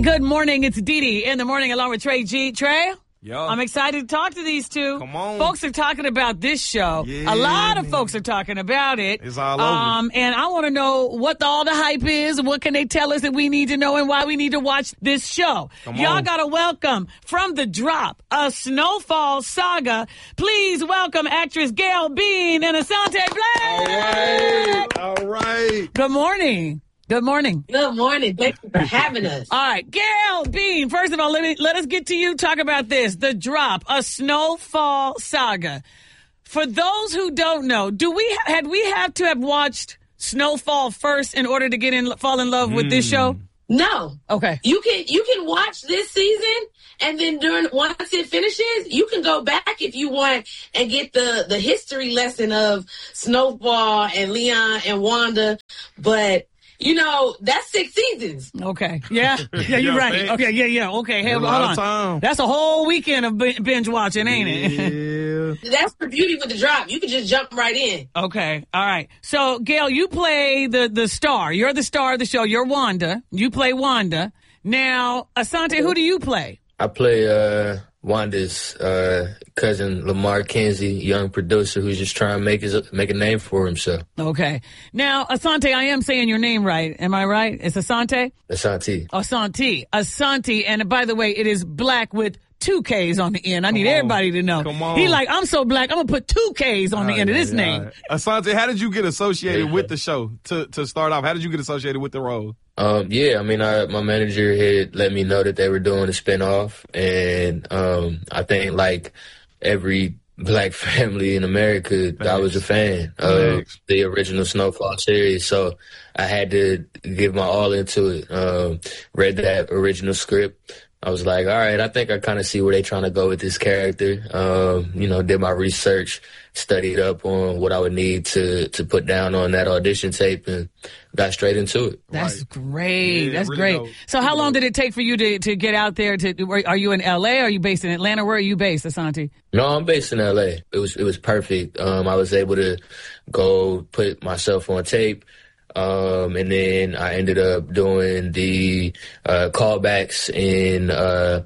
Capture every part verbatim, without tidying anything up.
good morning. It's Dee Dee in the morning along with Trey G. Trey? Yo. I'm excited to talk to these two. Come on. Folks are talking about this show. Yeah, a lot of man. folks are talking about it. It's all over. Um, and I want to know what the, all the hype is and what can they tell us that we need to know and why we need to watch this show. Come Y'all on. got to welcome from the drop, a Snowfall Saga. Please welcome actress Gail Bean and Asante Black. All right. All right. Good morning. Good morning. Good morning. Thank you for having us. All right, Gail Bean. First of all, let me let us get to you. Talk about this. The Drop, a Snowfall Saga. For those who don't know, do we had we have to have watched Snowfall first in order to get in fall in love with this show? No. Okay. You can you can watch this season, and then during once it finishes, you can go back if you want and get the the history lesson of Snowfall and Leon and Wanda. But you know, that's six seasons. Okay. Yeah. Yeah, you're Yeah, right. thanks. Okay. Yeah. Yeah. Okay. Hey, A hold lot of on. time. That's a whole weekend of bin- binge watching, ain't it? Yeah. That's the beauty with the drop. You can just jump right in. Okay. All right. So, Gail, you play the, the star. You're the star of the show. You're Wanda. You play Wanda. Now, Asante, who do you play? I play uh, Wanda's uh, cousin, Lamar Kenzie, young producer who's just trying to make his make a name for himself. Okay. Now, Asante, I am saying your name right. Am I right? It's Asante? Asante. Asante. Asante. And by the way, it is black with two K's on the end. I need on. everybody to know. Come on. He like, I'm so black, I'm going to put two K's on the All end of right, this all name. right. Asante, how did you get associated Yeah. with the show to, to start off? How did you get associated with the role? Um, yeah, I mean, I, my manager had let me know that they were doing a spinoff, and um, I think like every black family in America, I was a fan of Thanks. the original Snowfall series, so I had to give my all into it. Um, read that original script. I was like, all right, I think I kind of see where they're trying to go with this character. Um, you know, did my research, studied up on what I would need to to put down on that audition tape, and got straight into it. That's Right. great. Yeah, That's really great. dope. So how Really long dope. did it take for you to, to get out there? To were- Are you in L A? Are you based in Atlanta? Where are you based, Asante? No, I'm based in L A. It was it was perfect. Um, I was able to go put myself on tape. Um, and then I ended up doing the uh, callbacks in uh,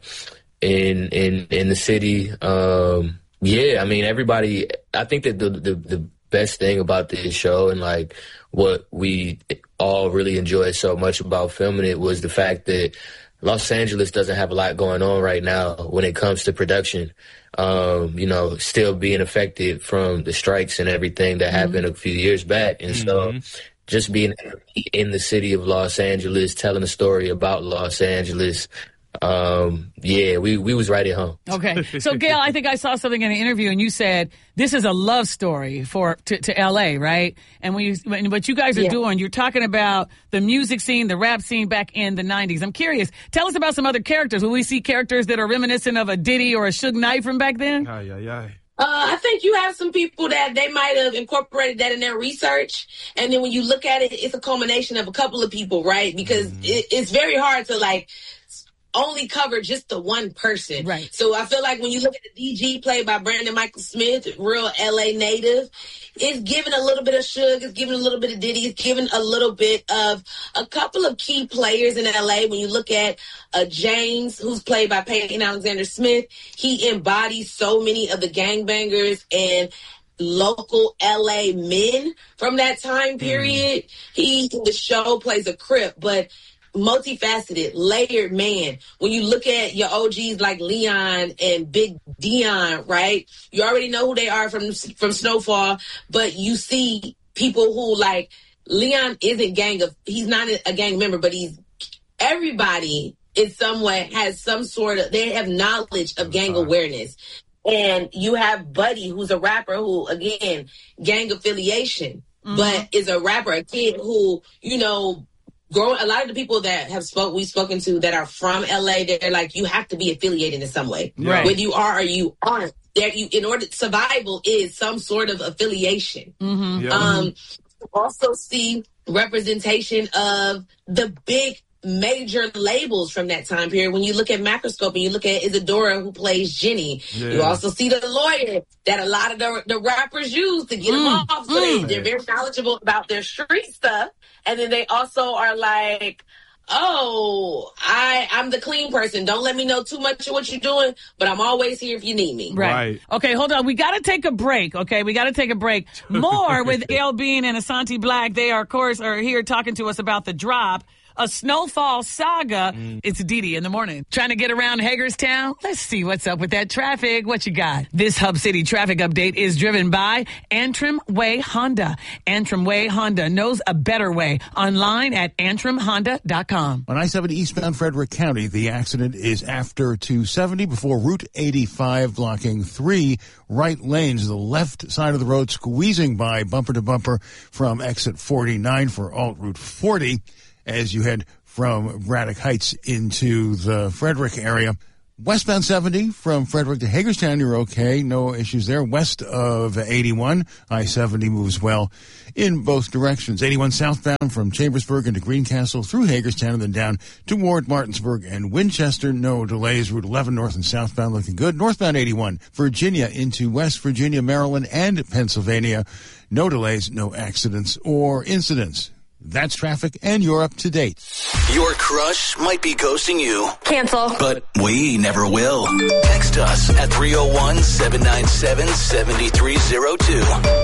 in in in the city. Um, yeah, I mean, everybody. I think that the, the the best thing about this show and like what we all really enjoyed so much about filming it was the fact that Los Angeles doesn't have a lot going on right now when it comes to production. Um, you know, still being affected from the strikes and everything that happened a few years back, and so. Just being in the city of Los Angeles, telling a story about Los Angeles, um, yeah, we, we was right at home. Okay. So, Gail, I think I saw something in an interview, and you said this is a love story for to, to L A, right? And when you, when, what you guys are Yeah. doing, you're talking about the music scene, the rap scene back in the nineties. I'm curious. Tell us about some other characters. Will we see characters that are reminiscent of a Diddy or a Suge Knight from back then? Ay, ay, ay. Uh, I think you have some people that they might have incorporated that in their research. And then when you look at it, it's a culmination of a couple of people, right? Because it, it's very hard to like only cover just the one person. Right. So I feel like when you look at the D G played by Brandon Michael Smith, real L A native, it's giving a little bit of Suge, it's giving a little bit of Diddy, it's giving a little bit of a couple of key players in L A. When you look at uh, James, who's played by Peyton Alexander Smith, he embodies so many of the gangbangers and local L A men from that time period. Mm. He, in the show, plays a Crip, but multifaceted, layered man. When you look at your O Gs like Leon and Big Dion, right? You already know who they are from from Snowfall, but you see people who like Leon isn't gang of, he's not a gang member, but he's everybody in some way has some sort of, they have knowledge of gang uh-huh. awareness. And you have Buddy, who's a rapper who, again, gang affiliation, mm-hmm. but is a rapper, a kid who, you know, growing, a lot of the people that have spoke we've spoken to that are from L A, they're like, you have to be affiliated in some way. Right. Whether you are or you aren't. There, you in order survival is some sort of affiliation. Mm-hmm. Yeah. Um, you also see representation of the big major labels from that time period. When you look at Macroscope and you look at Isadora, who plays Jenny, Yeah. you also see the lawyer that a lot of the, the rappers use to get Mm, them off. So mm. they, they're very knowledgeable about their street stuff. And then they also are like Oh, I, I'm the clean person. Don't let me know too much of what you're doing, but I'm always here if you need me. Right. Right. Okay, hold on. We got to take a break, okay? We got to take a break. More with Gayle Bean and Asante Black. They, are, of course, are here talking to us about The Drop, a snowfall saga. Mm. It's Didi in the morning. Trying to get around Hagerstown? Let's see what's up with that traffic. What you got? This Hub City traffic update is driven by Antrim Way Honda. Antrim Way Honda knows a better way. Online at antrim honda dot com. On I seventy eastbound Frederick County, the accident is after two seventy before Route eighty-five, blocking three right lanes. The left side of the road squeezing by bumper to bumper from exit forty-nine for Alt Route forty. As you head from Braddock Heights into the Frederick area. Westbound seventy from Frederick to Hagerstown, you're okay. No issues there. West of eighty-one, I seventy moves well in both directions. eighty-one southbound from Chambersburg into Greencastle through Hagerstown and then down toward Martinsburg and Winchester. No delays. Route eleven north and southbound looking good. Northbound eighty-one, Virginia into West Virginia, Maryland, and Pennsylvania. No delays, no accidents or incidents. That's traffic, and you're up to date. Your crush might be ghosting you. Cancel. But we never will. Text us at three oh one, seven nine seven, seven three oh two.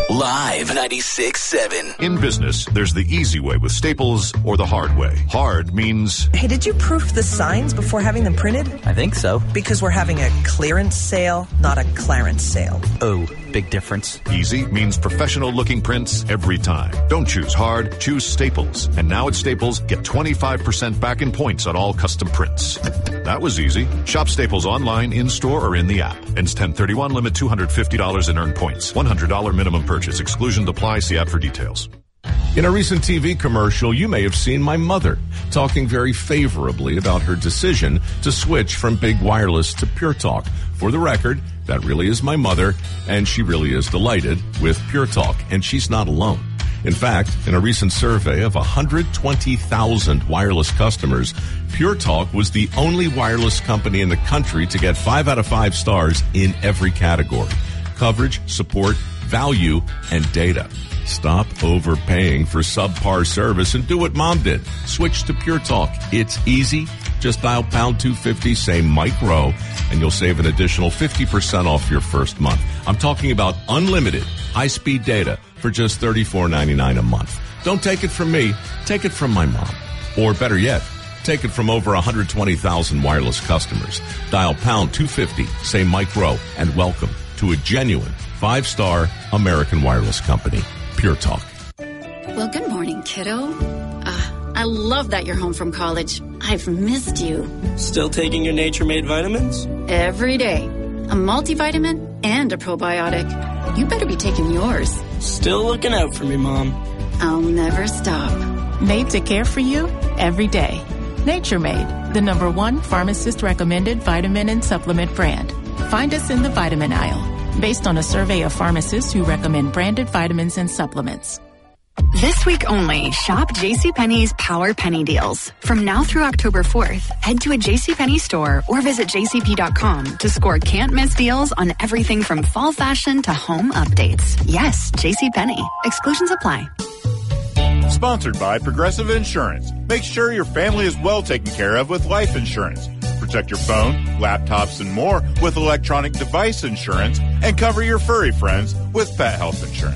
Live ninety-six point seven. In business, there's the easy way with Staples or the hard way. Hard means... Hey, did you proof the signs before having them printed? I think so. Because we're having a clearance sale, not a Clarence sale. Oh, big difference. Easy means professional-looking prints every time. Don't choose hard, choose Staples. And now at Staples, get twenty-five percent back in points on all custom prints. That was easy. Shop Staples online, in-store, or in the app. Ends ten thirty-one, limit two hundred fifty dollars in earned points. one hundred dollars minimum purchase. Exclusion apply. See app for details. In a recent T V commercial, you may have seen my mother talking very favorably about her decision to switch from Big Wireless to Pure Talk. For the record, that really is my mother, and she really is delighted with Pure Talk, and she's not alone. In fact, in a recent survey of one hundred twenty thousand wireless customers, Pure Talk was the only wireless company in the country to get five out of five stars in every category: coverage, support, value, and data. Stop overpaying for subpar service and do what Mom did. Switch to Pure Talk. It's easy. Just dial pound two fifty, say Mike Rowe, and you'll save an additional fifty percent off your first month. I'm talking about unlimited high-speed data for just thirty-four ninety-nine a month. Don't take it from me. Take it from my mom. Or better yet, take it from over one hundred twenty thousand wireless customers. Dial pound two fifty, say Mike Rowe, and welcome to a genuine five-star American wireless company, Pure Talk. Well, good morning, kiddo. Uh, I love that you're home from college. I've missed you. Still taking your Nature Made vitamins? Every day. A multivitamin and a probiotic. You better be taking yours. Still looking out for me, Mom. I'll never stop. Made to care for you every day. Nature Made, the number one pharmacist-recommended vitamin and supplement brand. Find us in the vitamin aisle, based on a survey of pharmacists who recommend branded vitamins and supplements. This week only, shop JCPenney's Power Penny Deals. From now through October fourth, head to a JCPenney store or visit j c p dot com to score can't-miss deals on everything from fall fashion to home updates. Yes, JCPenney. Exclusions apply. Sponsored by Progressive Insurance. Make sure your family is well taken care of with life insurance. Protect your phone, laptops, and more with electronic device insurance, and cover your furry friends with pet health insurance.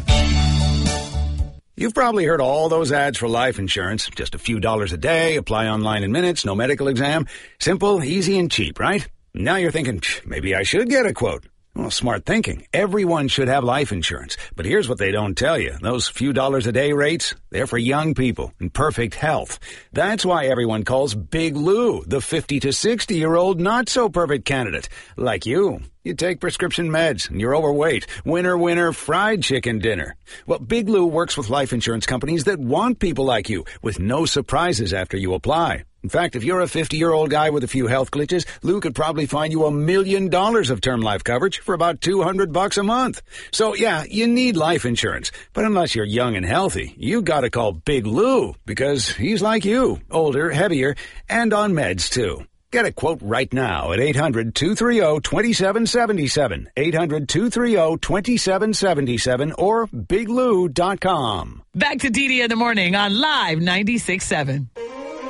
You've probably heard all those ads for life insurance. Just a few dollars a day, apply online in minutes, no medical exam. Simple, easy, and cheap, right? Now you're thinking, maybe I should get a quote. Well, smart thinking. Everyone should have life insurance. But here's what they don't tell you. Those few dollars a day rates, they're for young people in perfect health. That's why everyone calls Big Lou the fifty to sixty-year-old not-so-perfect candidate. Like you. You take prescription meds and you're overweight. Winner, winner, fried chicken dinner. Well, Big Lou works with life insurance companies that want people like you with no surprises after you apply. In fact, if you're a fifty-year-old guy with a few health glitches, Lou could probably find you a million dollars of term life coverage for about two hundred bucks a month. So, yeah, you need life insurance. But unless you're young and healthy, you gotta call Big Lou because he's like you, older, heavier, and on meds, too. Get a quote right now at eight hundred, two three zero, two seven seven seven, eight hundred, two three zero, two seven seven seven, or big lou dot com. Back to Didi in the morning on Live ninety-six point seven.